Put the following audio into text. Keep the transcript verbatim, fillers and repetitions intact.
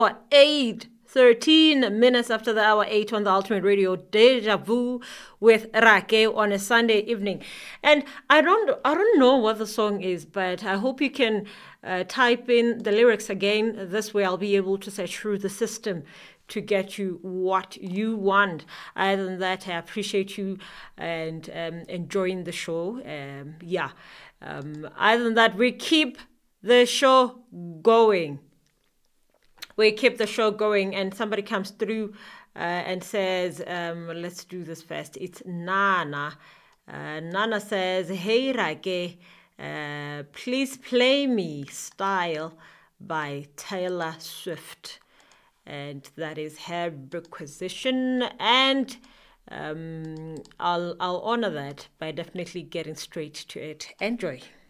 Hour eight, thirteen minutes after the hour eight on the Ultimate Radio, Deja Vu with Rake on a Sunday evening. And I don't I don't know what the song is, but I hope you can uh, type in the lyrics again. This way I'll be able to search through the system to get you what you want. Other than that, I appreciate you and um, enjoying the show. Um, yeah. Um, other than that, we keep the show going. We keep the show going, and somebody comes through uh, and says, um, let's do this first. It's Nana. Uh, Nana says, hey, Rake, uh, please play me Style by Taylor Swift. And that is her requisition, and um, I'll, I'll honor that by definitely getting straight to it. Enjoy.